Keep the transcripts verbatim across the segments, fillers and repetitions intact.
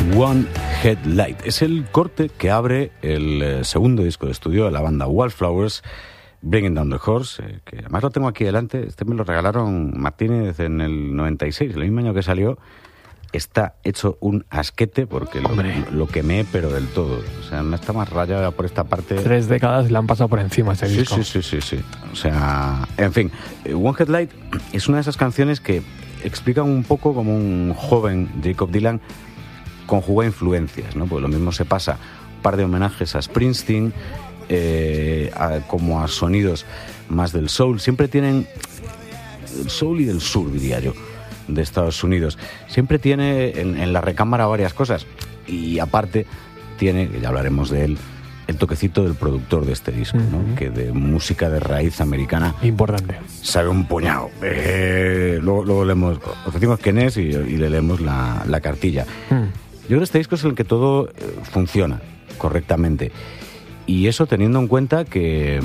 One Headlight. Es el corte que abre el eh, segundo disco de estudio de la banda Wildflowers, Bringing Down the Horse, eh, que además lo tengo aquí delante. Este me lo regalaron Martínez en el noventa y seis, el mismo año que salió. Está hecho un asquete porque lo, lo quemé, pero del todo. O sea, no está más rayada por esta parte. Tres décadas le han pasado por encima a este sí, disco. Sí, sí, sí, sí. O sea, en fin, One Headlight es una de esas canciones que explican un poco como un joven Jakob Dylan conjuga influencias, ¿no? Pues lo mismo se pasa un par de homenajes a Springsteen, eh, a, como a sonidos más del soul. Siempre tienen el soul y del sur, diría yo, de Estados Unidos. Siempre tiene en, en la recámara varias cosas. Y aparte tiene, que ya hablaremos de él, el toquecito del productor de este disco, uh-huh. ¿no? Que de música de raíz americana importante sabe un puñado. Eh, luego, luego leemos, os decimos quién es y, y le leemos la, la cartilla. Uh. Yo creo que este disco es el que todo eh, funciona correctamente. Y eso teniendo en cuenta que,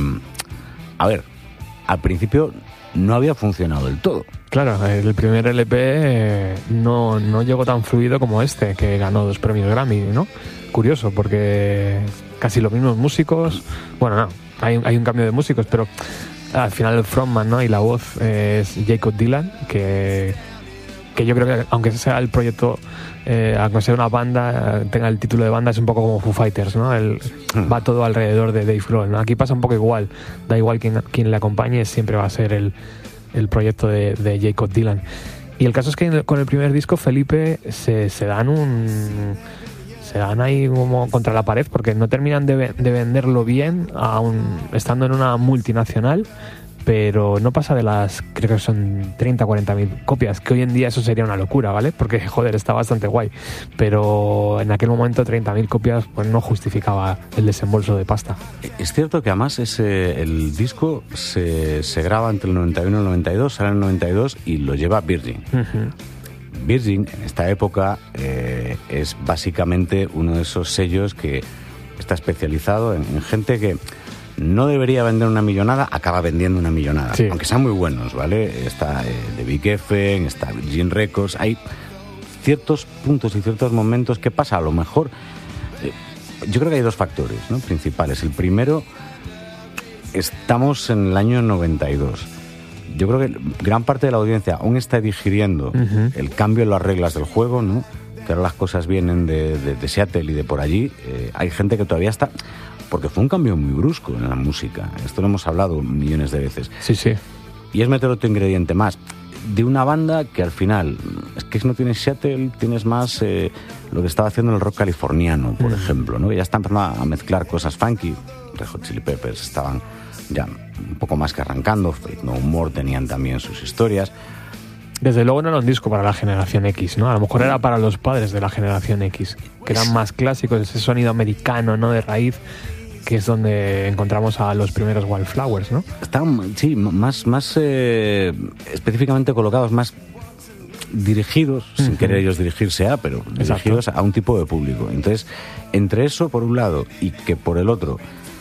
a ver, al principio no había funcionado del todo. Claro, el primer L P eh, no, no llegó tan fluido como este, que ganó dos premios Grammy, ¿no? Curioso, porque casi los mismos músicos. Bueno, no, hay, hay un cambio de músicos, pero al final el frontman, ¿no? Y la voz eh, es Jakob Dylan, que, que yo creo que aunque sea el proyecto, eh, aunque sea una banda, tenga el título de banda, es un poco como Foo Fighters, ¿no? El, mm. Va todo alrededor de Dave Grohl, ¿no? Aquí pasa un poco igual, da igual quién, quién le acompañe, siempre va a ser el, el proyecto de, de Jakob Dylan. Y el caso es que con el primer disco Felipe se, se dan un... se dan ahí como contra la pared porque no terminan de, de venderlo bien aún estando en una multinacional, pero no pasa de las, creo que son treinta, cuarenta mil copias, que hoy en día eso sería una locura, ¿vale? Porque, joder, está bastante guay, pero en aquel momento treinta mil copias pues no justificaba el desembolso de pasta. Es cierto que además ese, el disco se, se graba entre el noventa y uno y el noventa y dos, sale en el noventa y dos y lo lleva Virgin. Uh-huh. Virgin, en esta época, eh, es básicamente uno de esos sellos que está especializado en, en gente que no debería vender una millonada, acaba vendiendo una millonada, sí. Aunque sean muy buenos, ¿vale? Está eh, The Big Geffen, está Virgin Records, hay ciertos puntos y ciertos momentos que pasa, a lo mejor, eh, yo creo que hay dos factores, ¿no? Principales. El primero, estamos en el año noventa y dos. Yo creo que gran parte de la audiencia aún está digiriendo uh-huh. el cambio en las reglas del juego, ¿no? Que ahora las cosas vienen de, de, de Seattle y de por allí. Eh, hay gente que todavía está... Porque fue un cambio muy brusco en la música. Esto lo hemos hablado millones de veces. Sí, sí. Y es meter otro ingrediente más. De una banda que al final... Es que si no tienes Seattle, tienes más eh, lo que estaba haciendo el rock californiano, por uh-huh. ejemplo, ¿no? Que ya está empezando a mezclar cosas funky. Red Hot Chili Peppers estaban... ya un poco más que arrancando, Faith No More tenían también sus historias. Desde luego no era un disco para la generación X, ¿no? A lo mejor era para los padres de la generación X, que eran más clásicos, ese sonido americano, ¿no? De raíz, que es donde encontramos a los primeros Wildflowers, ¿no? Estaban, sí, más, más eh, específicamente colocados, más dirigidos, uh-huh. sin querer ellos dirigirse a, pero Exacto. dirigidos a un tipo de público. Entonces, entre eso por un lado y que por el otro,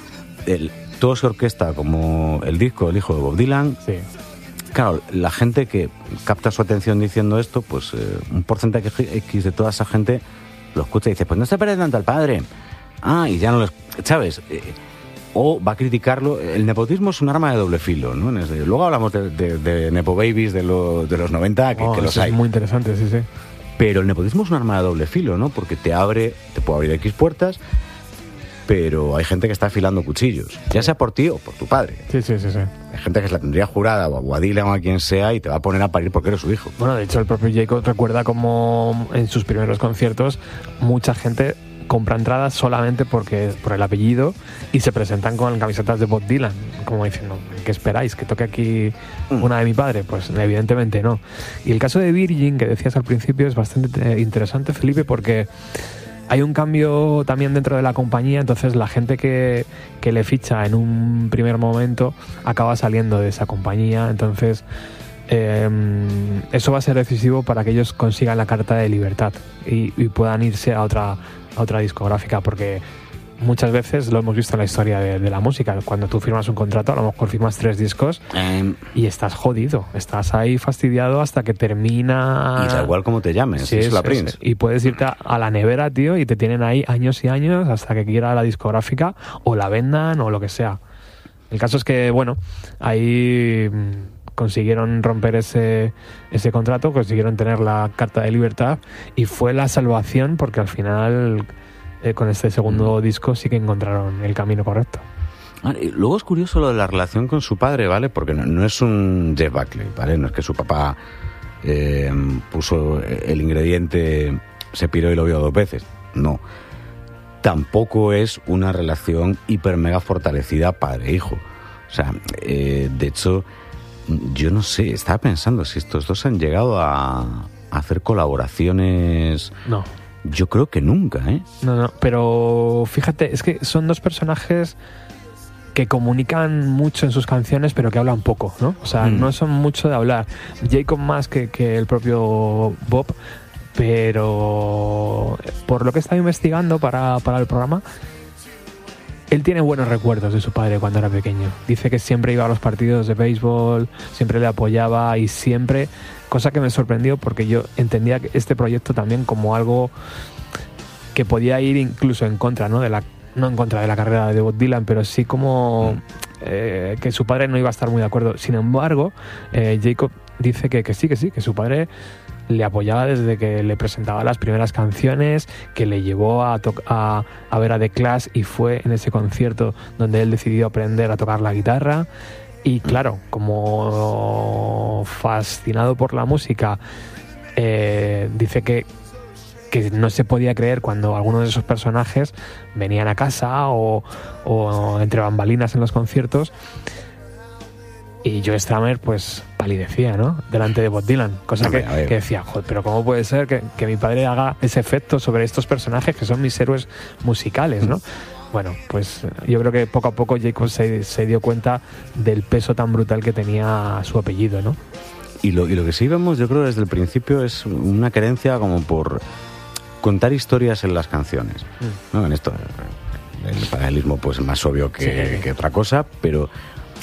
el todo se orquesta como el disco El hijo de Bob Dylan. Sí. Claro, la gente que capta su atención diciendo esto, pues eh, un porcentaje X de toda esa gente lo escucha y dice, pues no se parece tanto al padre. Ah, y ya no lo... ¿Sabes? Eh, o va a criticarlo. El nepotismo es un arma de doble filo, ¿no? Luego hablamos de, de, de nepo babies de, lo, de los noventa, que, oh, que los eso hay. Es muy interesante, sí, sí. Pero el nepotismo es un arma de doble filo, ¿no? Porque te abre, te puede abrir X puertas, pero hay gente que está afilando cuchillos, ya sea por ti o por tu padre. Sí, sí, sí, sí. Hay gente que se la tendría jurada, o a Dylan o a quien sea, y te va a poner a parir porque eres su hijo. Bueno, de hecho, el propio Jakob recuerda como en sus primeros conciertos mucha gente compra entradas solamente porque por el apellido y se presentan con camisetas de Bob Dylan, como diciendo, ¿qué esperáis? ¿Que toque aquí una de mi padre? Pues evidentemente no. Y el caso de Virgin, que decías al principio, es bastante interesante, Felipe, porque hay un cambio también dentro de la compañía, entonces la gente que, que le ficha en un primer momento acaba saliendo de esa compañía, entonces eh, eso va a ser decisivo para que ellos consigan la carta de libertad y, y puedan irse a otra, a otra discográfica, porque muchas veces lo hemos visto en la historia de, de la música. Cuando tú firmas un contrato, a lo mejor firmas tres discos um, y estás jodido. Estás ahí fastidiado hasta que termina... Y da igual cómo te llames, sí, es la sí, Prince. Sí. Y puedes irte a, a la nevera, tío, y te tienen ahí años y años hasta que quiera la discográfica o la vendan o lo que sea. El caso es que, bueno, ahí consiguieron romper ese, ese contrato, consiguieron tener la carta de libertad y fue la salvación porque al final... Eh, con este segundo mm. disco sí que encontraron el camino correcto. Vale, luego es curioso lo de la relación con su padre, ¿vale? Porque no, no es un Jeff Buckley, ¿vale? No es que su papá eh, puso el ingrediente, se piró y lo vio dos veces. No. Tampoco es una relación hiper mega fortalecida padre-hijo. O sea, eh, de hecho, yo no sé, estaba pensando si estos dos han llegado a, a hacer colaboraciones... No. Yo creo que nunca, ¿eh? No, no, pero fíjate, es que son dos personajes que comunican mucho en sus canciones, pero que hablan poco, ¿no? O sea, mm. no son mucho de hablar. Jacob más que, que el propio Bob, pero por lo que he estado investigando para, para el programa, él tiene buenos recuerdos de su padre cuando era pequeño. Dice que siempre iba a los partidos de béisbol, siempre le apoyaba y siempre... Cosa que me sorprendió porque yo entendía este proyecto también como algo que podía ir incluso en contra, ¿no? De la, no en contra de la carrera de Bob Dylan, pero sí como eh, que su padre no iba a estar muy de acuerdo. Sin embargo, eh, Jacob dice que, que sí, que sí, que su padre le apoyaba desde que le presentaba las primeras canciones, que le llevó a, to- a, a ver a The Clash y fue en ese concierto donde él decidió aprender a tocar la guitarra. Y claro, como fascinado por la música, eh, dice que, que no se podía creer cuando algunos de esos personajes venían a casa o, o entre bambalinas en los conciertos. Y Joe Strummer pues palidecía, ¿no? Delante de Bob Dylan, cosa que, que decía, joder, pero ¿cómo puede ser que, que mi padre haga ese efecto sobre estos personajes que son mis héroes musicales, ¿no? Bueno, pues yo creo que poco a poco Jacob se, se dio cuenta del peso tan brutal que tenía su apellido, ¿no? Y lo, y lo que sí vemos, yo creo, desde el principio es una querencia como por contar historias en las canciones, mm. ¿no? En esto, el paralelismo pues es más obvio que, sí. que otra cosa, pero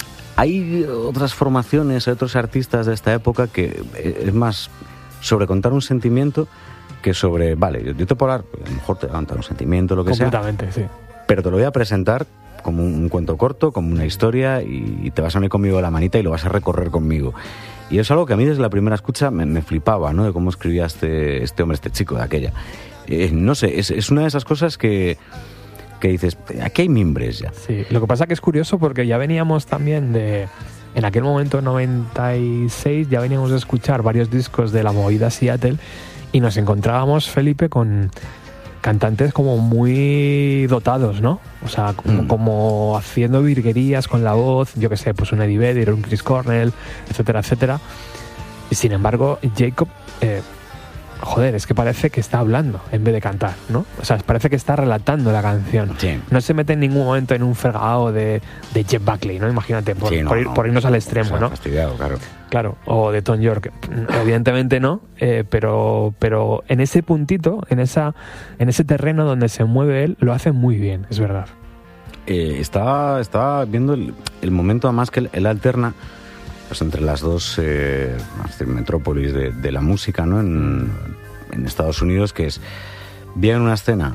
hay otras formaciones, hay otros artistas de esta época que es más sobre contar un sentimiento que sobre, vale, yo te puedo hablar, a lo mejor te va a contar un sentimiento, lo que sea. Completamente, sí. Pero te lo voy a presentar como un, un cuento corto, como una historia, y, y te vas a unir conmigo a la manita y lo vas a recorrer conmigo. Y es algo que a mí desde la primera escucha me, me flipaba, ¿no? De cómo escribía este, este hombre, este chico de aquella. Eh, no sé, es, es una de esas cosas que, que dices, aquí hay mimbres ya. Sí, lo que pasa que es curioso porque ya veníamos también de... En aquel momento, noventa y seis, ya veníamos de escuchar varios discos de la movida Seattle y nos encontrábamos, Felipe, con... cantantes como muy dotados, ¿no? O sea, como, mm. como haciendo virguerías con la voz, yo que sé, pues un Eddie Vedder, un Chris Cornell, etcétera, etcétera. Y sin embargo, Jacob, eh, joder, es que parece que está hablando en vez de cantar, ¿no? O sea, parece que está relatando la canción. Sí. No se mete en ningún momento en un fregado de, de Jeff Buckley, ¿no? Imagínate, por, sí, no, por, ir, no. por irnos al extremo, o sea, ¿no? Fastidiado, claro. Claro, o de Tom York, evidentemente no, eh, pero pero en ese puntito, en esa en ese terreno donde se mueve él, lo hace muy bien, es verdad. Eh, estaba, estaba viendo el, el momento además que él, él alterna pues entre las dos eh, metrópolis de, de la música, ¿no? En, en Estados Unidos, que es bien una escena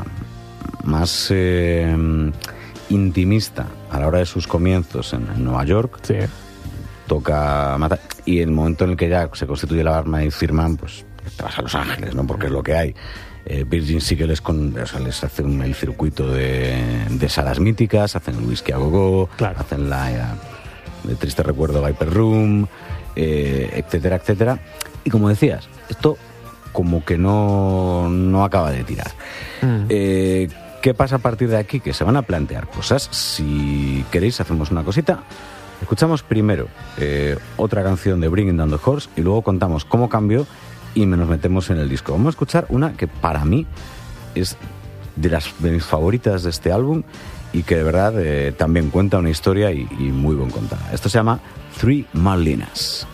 más eh, intimista a la hora de sus comienzos en, en Nueva York. Sí. Toca matar, y el momento en el que ya se constituye la banda y firman, pues te vas a Los Ángeles, ¿no? Porque es lo que hay. Eh, Virgin sí que les, con, o sea, les hacen el circuito de, de salas míticas, hacen el Whisky a Go-Go, claro. hacen la ya, de triste recuerdo Viper Room, eh, etcétera, etcétera. Y como decías, esto como que no, no acaba de tirar. Mm. Eh, ¿Qué pasa a partir de aquí? Que se van a plantear cosas. Si queréis, hacemos una cosita. Escuchamos primero eh, otra canción de Bringing Down the Horse y luego contamos cómo cambió y nos metemos en el disco. Vamos a escuchar una que para mí es de las de mis favoritas de este álbum y que de verdad eh, también cuenta una historia y, y muy bien contada. Esto se llama Three Marlinas.